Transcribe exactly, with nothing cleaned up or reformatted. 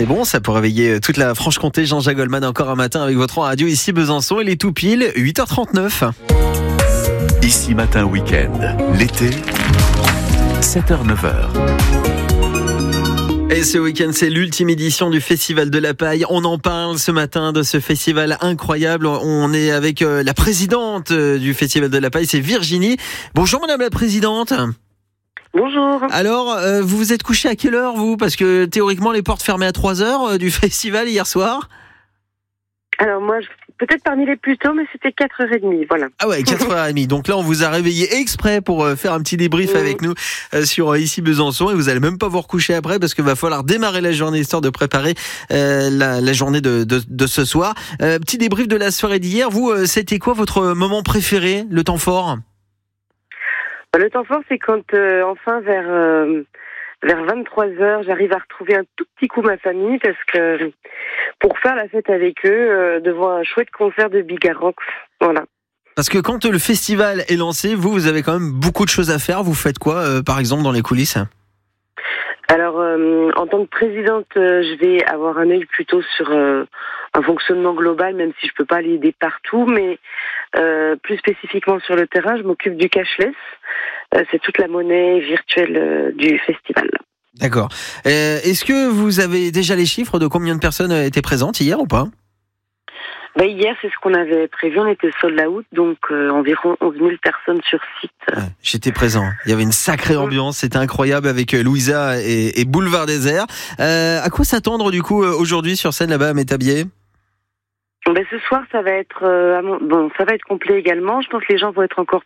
C'est bon, ça pour réveiller toute la Franche-Comté. Jean-Jacques Goldman encore un matin avec votre radio ici Besançon. Il est tout pile huit heures trente-neuf. Ici matin week-end, l'été, sept heures neuf heures. Et ce week-end, c'est l'ultime édition du Festival de la Paille. On en parle ce matin de ce festival incroyable. On est avec la présidente du Festival de la Paille, c'est Virginie. Bonjour Madame la Présidente. Bonjour. Alors, euh, vous vous êtes couché à quelle heure vous ? Parce que théoriquement, les portes fermaient à trois heures euh, du festival hier soir. Alors moi, je... peut-être parmi les plus tôt, mais c'était quatre heures trente, voilà. Ah ouais, quatre heures trente. Donc là, on vous a réveillé exprès pour euh, faire un petit débrief mmh. avec nous euh, sur euh, ici Besançon. Et vous allez même pas vous recoucher après parce qu'il va falloir démarrer la journée histoire de préparer euh, la, la journée de, de, de ce soir. Euh, petit débrief de la soirée d'hier. Vous, euh, c'était quoi votre moment préféré, le temps fort ? Le temps fort, c'est quand euh, enfin vers euh, vers vingt-trois heures, j'arrive à retrouver un tout petit coup ma famille parce que pour faire la fête avec eux euh, devant un chouette concert de Bigarrox, voilà. Parce que quand le festival est lancé, vous, vous avez quand même beaucoup de choses à faire. Vous faites quoi, euh, par exemple, dans les coulisses ? Alors, euh, en tant que présidente, euh, je vais avoir un œil plutôt sur euh, un fonctionnement global, même si je peux pas aller aider partout, mais euh, plus spécifiquement sur le terrain, je m'occupe du cashless. Euh, c'est toute la monnaie virtuelle euh, du festival. D'accord. Euh, est-ce que vous avez déjà les chiffres de combien de personnes étaient présentes hier ou pas ? Ben hier, c'est ce qu'on avait prévu. On était sold out, donc euh, environ onze mille personnes sur site. Ouais, j'étais présent. Il y avait une sacrée ambiance. C'était incroyable avec Louisa et, et Boulevard Désert. Euh, à quoi s'attendre du coup aujourd'hui sur scène là-bas à Métabier ? Ben ce soir, ça va être euh, bon, ça va être complet également. Je pense que les gens vont être encore